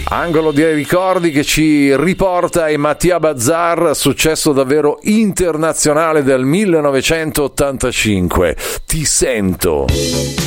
Angolo di ricordi che ci riporta ai Mattia Bazar, successo davvero internazionale del 1985. Ti sento.